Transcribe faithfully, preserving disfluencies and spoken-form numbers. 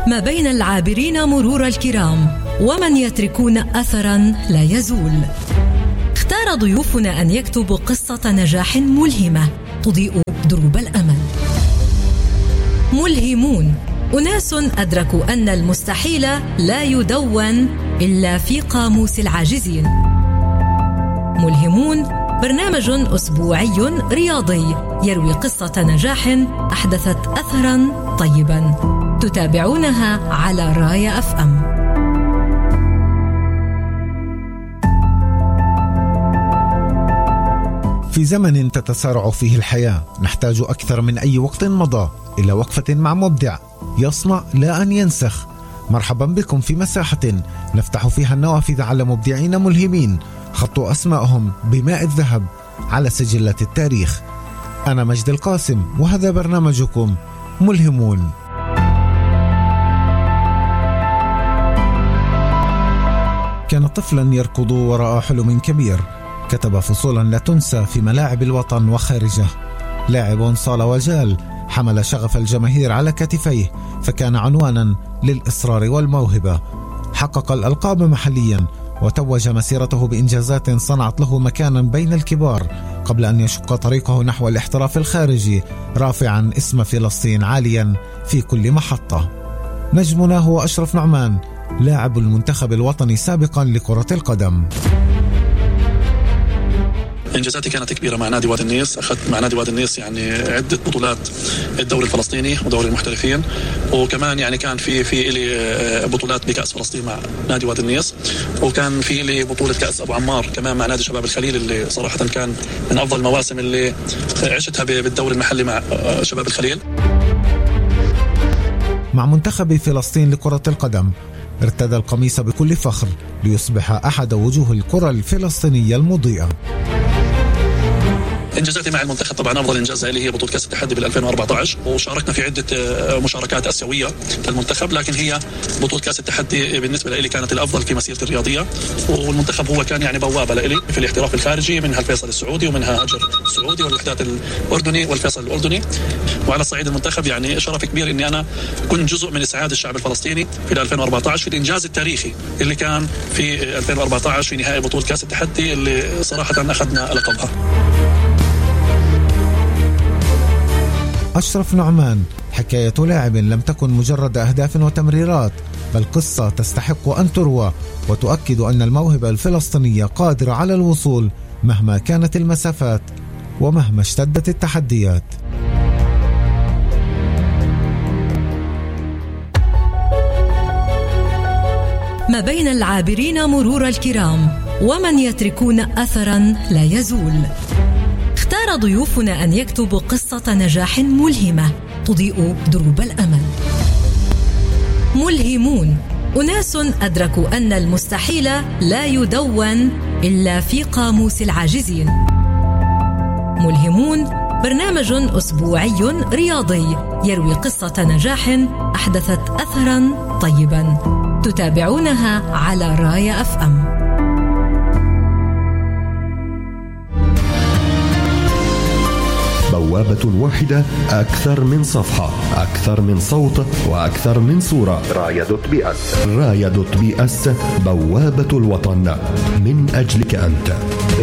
ما بين العابرين مرور الكرام ومن يتركون أثرا لا يزول. اختار ضيوفنا أن يكتبوا قصة نجاح ملهمة تضيء دروب الأمل. ملهمون، أناس أدركوا أن المستحيل لا يدون إلا في قاموس العاجزين. ملهمون برنامج أسبوعي رياضي يروي قصة نجاح أحدثت أثرا طيبا، تتابعونها على رايا أف أم. في زمن تتسارع فيه الحياة نحتاج أكثر من أي وقت مضى إلى وقفة مع مبدع يصنع لا أن ينسخ. مرحبا بكم في مساحة نفتح فيها النوافذ على مبدعين ملهمين خطوا أسمائهم بماء الذهب على سجلات التاريخ. أنا مجد القاسم وهذا برنامجكم ملهمون. كان طفلا يركض وراء حلم كبير، كتب فصولا لا تنسى في ملاعب الوطن وخارجه. لاعب صال وجال، حمل شغف الجماهير على كتفيه، فكان عنوانا للإصرار والموهبة. حقق الألقاب محليا وتوج مسيرته بإنجازات صنعت له مكانا بين الكبار قبل أن يشق طريقه نحو الاحتراف الخارجي، رافعا اسم فلسطين عاليا في كل محطة. نجمنا هو أشرف نعمان، لاعب المنتخب الوطني سابقا لكرة القدم. إنجازاتي كانت كبيرة مع نادي وادي النيس. أخذت مع نادي وادي النيس يعني عدة بطولات، الدوري الفلسطيني ودوري المحترفين، وكمان يعني كان في في لي بطولات بكأس فلسطين مع نادي وادي النيس، وكان في لي بطولة كأس أبو عمار كمان مع نادي شباب الخليل، اللي صراحة كان من أفضل المواسم اللي عشتها بالدوري المحلي مع شباب الخليل. مع منتخب فلسطين لكرة القدم ارتدى القميص بكل فخر ليصبح أحد وجوه الكرة الفلسطينية المضيئة. إنجازاتي مع المنتخب طبعا أفضل إنجاز لي هي بطولة كأس التحدي بال ألفين وأربعة عشر، وشاركنا في عدة مشاركات آسيوية للمنتخب، لكن هي بطولة كأس التحدي بالنسبة لي كانت الأفضل في مسيرتي الرياضية. والمنتخب هو كان يعني بوابة لي في الاحتراف الخارجي، منها الفيصل السعودي ومنها هجر السعودي والوحدات الأردني والفيصل الأردني. وعلى الصعيد المنتخب يعني شرف كبير إني أنا كنت جزء من إسعاد الشعب الفلسطيني في ألفين وأربعة عشر في الإنجاز التاريخي اللي كان في ألفين وأربعة عشر في نهائي بطولة كأس التحدي اللي صراحة أخذنا لقبها. أشرف نعمان حكاية لاعب لم تكن مجرد أهداف وتمريرات، بل قصة تستحق أن تروى وتؤكد أن الموهبة الفلسطينية قادرة على الوصول مهما كانت المسافات ومهما اشتدت التحديات. ما بين العابرين مرور الكرام ومن يتركون أثرا لا يزول. اختار ضيوفنا أن يكتبوا قصة نجاح ملهمة تضيء دروب الأمل. ملهمون، أناس أدركوا أن المستحيل لا يدون إلا في قاموس العاجزين. ملهمون برنامج أسبوعي رياضي يروي قصة نجاح أحدثت أثرا طيبا، تتابعونها على رايا أف أم. بوابة واحدة، أكثر من صفحة، أكثر من صوت، وأكثر من صورة. رايا دوت بي اس. رايا دوت بي اس، بوابة الوطن من أجلك أنت.